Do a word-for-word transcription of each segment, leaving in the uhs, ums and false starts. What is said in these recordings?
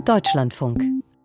Deutschlandfunk.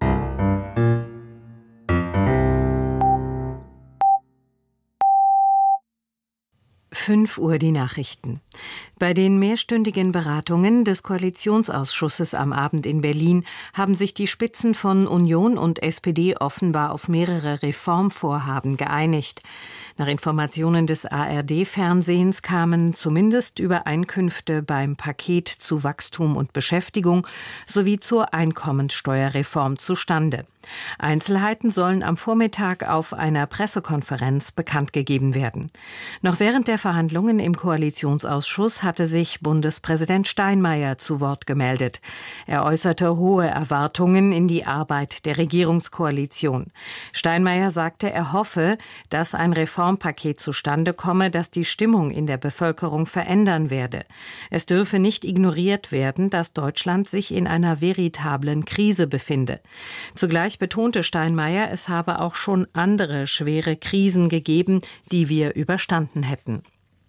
fünf Uhr die Nachrichten. Bei den mehrstündigen Beratungen des Koalitionsausschusses am Abend in Berlin haben sich die Spitzen von Union und S P D offenbar auf mehrere Reformvorhaben geeinigt. Nach Informationen des A R D-Fernsehens kamen zumindest Übereinkünfte beim Paket zu Wachstum und Beschäftigung sowie zur Einkommensteuerreform zustande. Einzelheiten sollen am Vormittag auf einer Pressekonferenz bekannt gegeben werden. Noch während der Verhandlungen im Koalitionsausschuss hatte sich Bundespräsident Steinmeier zu Wort gemeldet. Er äußerte hohe Erwartungen in die Arbeit der Regierungskoalition. Steinmeier sagte, er hoffe, dass ein Reformpaket zustande komme, das die Stimmung in der Bevölkerung verändern werde. Es dürfe nicht ignoriert werden, dass Deutschland sich in einer veritablen Krise befinde. Zugleich betonte Steinmeier, es habe auch schon andere schwere Krisen gegeben, die wir überstanden hätten.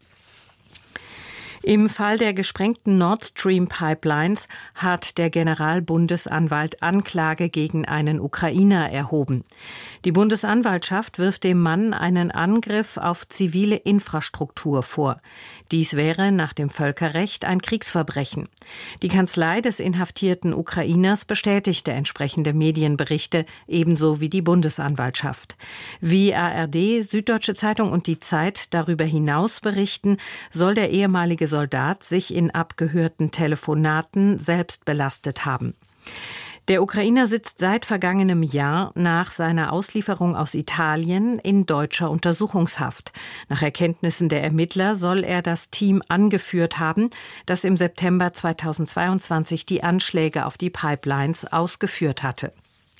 Im Fall der gesprengten Nord Stream Pipelines hat der Generalbundesanwalt Anklage gegen einen Ukrainer erhoben. Die Bundesanwaltschaft wirft dem Mann einen Angriff auf zivile Infrastruktur vor. Dies wäre nach dem Völkerrecht ein Kriegsverbrechen. Die Kanzlei des inhaftierten Ukrainers bestätigte entsprechende Medienberichte, ebenso wie die Bundesanwaltschaft. Wie A R D, Süddeutsche Zeitung und die Zeit darüber hinaus berichten, soll der ehemalige Soldat sich in abgehörten Telefonaten selbst belastet haben. Der Ukrainer sitzt seit vergangenem Jahr nach seiner Auslieferung aus Italien in deutscher Untersuchungshaft. Nach Erkenntnissen der Ermittler soll er das Team angeführt haben, das im September zweitausendzweiundzwanzig die Anschläge auf die Pipelines ausgeführt hatte.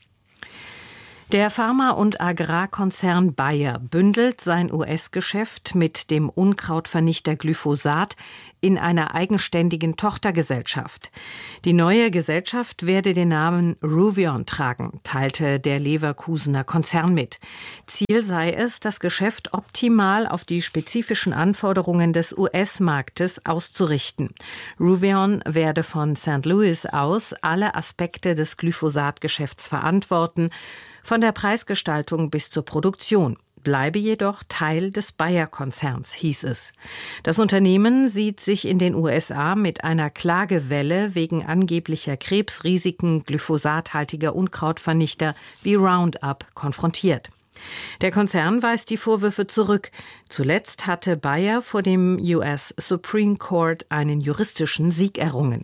Der Pharma- und Agrarkonzern Bayer bündelt sein U S-Geschäft mit dem Unkrautvernichter Glyphosat in einer eigenständigen Tochtergesellschaft. Die neue Gesellschaft werde den Namen Ruveon tragen, teilte der Leverkusener Konzern mit. Ziel sei es, das Geschäft optimal auf die spezifischen Anforderungen des U S-Marktes auszurichten. Ruveon werde von Sankt Louis aus alle Aspekte des Glyphosat-Geschäfts verantworten, von der Preisgestaltung bis zur Produktion, bleibe jedoch Teil des Bayer-Konzerns, hieß es. Das Unternehmen sieht sich in den U S A mit einer Klagewelle wegen angeblicher Krebsrisiken glyphosathaltiger Unkrautvernichter wie Roundup konfrontiert. Der Konzern weist die Vorwürfe zurück. Zuletzt hatte Bayer vor dem U S Supreme Court einen juristischen Sieg errungen.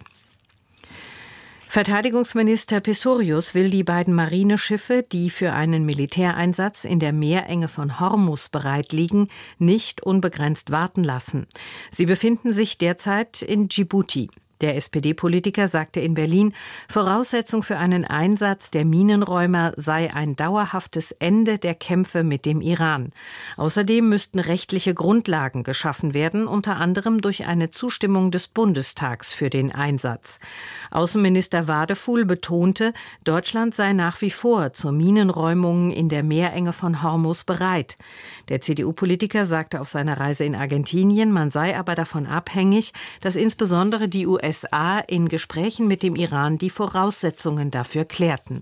Verteidigungsminister Pistorius will die beiden Marineschiffe, die für einen Militäreinsatz in der Meerenge von Hormuz bereit liegen, nicht unbegrenzt warten lassen. Sie befinden sich derzeit in Djibouti. Der S P D-Politiker sagte in Berlin, Voraussetzung für einen Einsatz der Minenräumer sei ein dauerhaftes Ende der Kämpfe mit dem Iran. Außerdem müssten rechtliche Grundlagen geschaffen werden, unter anderem durch eine Zustimmung des Bundestags für den Einsatz. Außenminister Wadefuhl betonte, Deutschland sei nach wie vor zur Minenräumung in der Meerenge von Hormuz bereit. Der C D U-Politiker sagte auf seiner Reise in Argentinien, man sei aber davon abhängig, dass insbesondere die U S A in Gesprächen mit dem Iran die Voraussetzungen dafür klärten.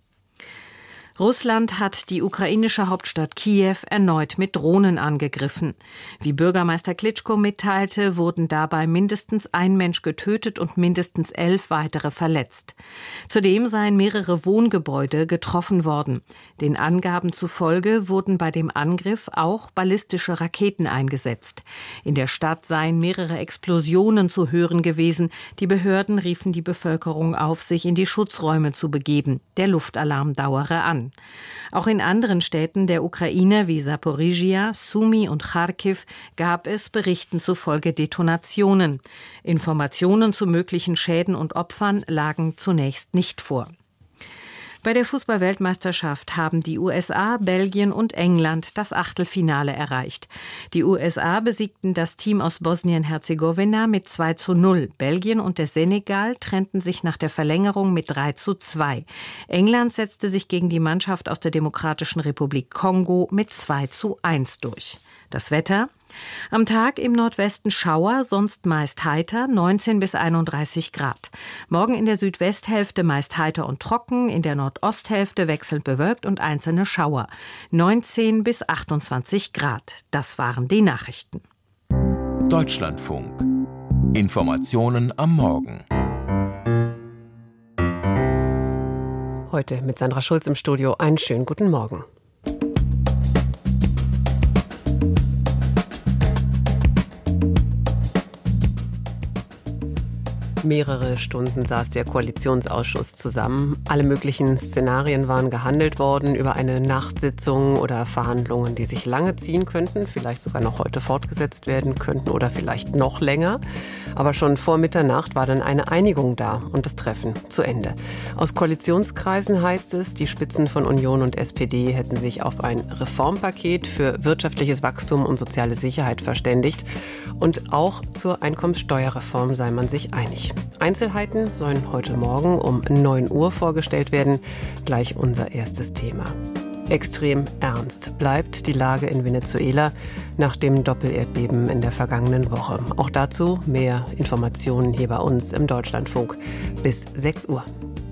Russland hat die ukrainische Hauptstadt Kiew erneut mit Drohnen angegriffen. Wie Bürgermeister Klitschko mitteilte, wurden dabei mindestens ein Mensch getötet und mindestens elf weitere verletzt. Zudem seien mehrere Wohngebäude getroffen worden. Den Angaben zufolge wurden bei dem Angriff auch ballistische Raketen eingesetzt. In der Stadt seien mehrere Explosionen zu hören gewesen. Die Behörden riefen die Bevölkerung auf, sich in die Schutzräume zu begeben. Der Luftalarm dauere an. Auch in anderen Städten der Ukraine wie Saporizhia, Sumy und Charkiw gab es Berichten zufolge Detonationen. Informationen zu möglichen Schäden und Opfern lagen zunächst nicht vor. Bei der Fußball-Weltmeisterschaft haben die U S A, Belgien und England das Achtelfinale erreicht. Die U S A besiegten das Team aus Bosnien-Herzegowina mit zwei zu null. Belgien und der Senegal trennten sich nach der Verlängerung mit drei zu zwei. England setzte sich gegen die Mannschaft aus der Demokratischen Republik Kongo mit zwei zu eins durch. Das Wetter: Am Tag im Nordwesten Schauer, sonst meist heiter, neunzehn bis einunddreißig Grad. Morgen in der Südwesthälfte meist heiter und trocken, in der Nordosthälfte wechselnd bewölkt und einzelne Schauer. neunzehn bis achtundzwanzig Grad. Das waren die Nachrichten. Deutschlandfunk. Informationen am Morgen. Heute mit Sandra Schulz im Studio. Einen schönen guten Morgen. Mehrere Stunden saß der Koalitionsausschuss zusammen. Alle möglichen Szenarien waren gehandelt worden über eine Nachtsitzung oder Verhandlungen, die sich lange ziehen könnten, vielleicht sogar noch heute fortgesetzt werden könnten oder vielleicht noch länger. Aber schon vor Mitternacht war dann eine Einigung da und das Treffen zu Ende. Aus Koalitionskreisen heißt es, die Spitzen von Union und S P D hätten sich auf ein Reformpaket für wirtschaftliches Wachstum und soziale Sicherheit verständigt. Und auch zur Einkommenssteuerreform sei man sich einig. Einzelheiten sollen heute Morgen um neun Uhr vorgestellt werden. Gleich unser erstes Thema. Extrem ernst bleibt die Lage in Venezuela nach dem Doppelerdbeben in der vergangenen Woche. Auch dazu mehr Informationen hier bei uns im Deutschlandfunk bis sechs Uhr.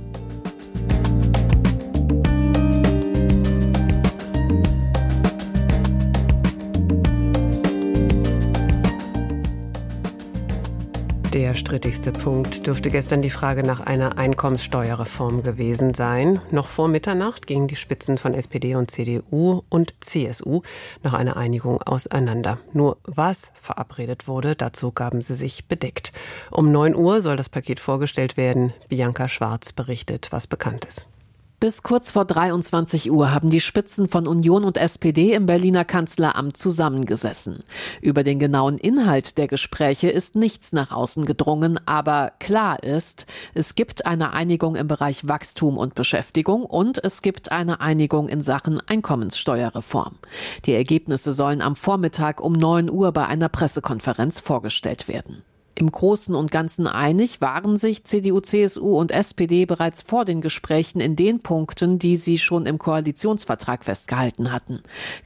Der strittigste Punkt dürfte gestern die Frage nach einer Einkommenssteuerreform gewesen sein. Noch vor Mitternacht gingen die Spitzen von S P D und C D U und C S U nach einer Einigung auseinander. Nur was verabredet wurde, dazu gaben sie sich bedeckt. Um neun Uhr soll das Paket vorgestellt werden. Bianca Schwarz berichtet, was bekannt ist. Bis kurz vor dreiundzwanzig Uhr haben die Spitzen von Union und S P D im Berliner Kanzleramt zusammengesessen. Über den genauen Inhalt der Gespräche ist nichts nach außen gedrungen, aber klar ist, es gibt eine Einigung im Bereich Wachstum und Beschäftigung und es gibt eine Einigung in Sachen Einkommenssteuerreform. Die Ergebnisse sollen am Vormittag um neun Uhr bei einer Pressekonferenz vorgestellt werden. Im Großen und Ganzen einig waren sich C D U, C S U und S P D bereits vor den Gesprächen in den Punkten, die sie schon im Koalitionsvertrag festgehalten hatten.